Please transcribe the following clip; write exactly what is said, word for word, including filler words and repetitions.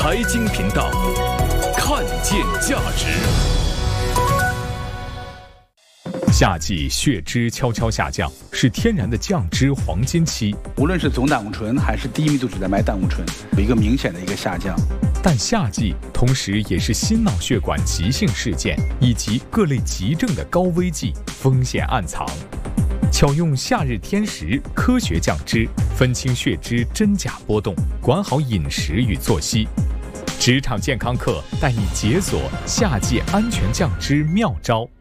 财经频道，看见价值。夏季血脂悄悄下降，是天然的降脂黄金期。 无论是总胆固醇还是低密度脂蛋白胆固醇，有一个明显的一个下降。 但夏季同时也是心脑血管急性事件以及各类急症的高危季，风险暗藏。巧用夏日天时科学降脂，分清血脂真假波动，管好饮食与作息。职场健康课带你解锁夏季安全降脂妙招。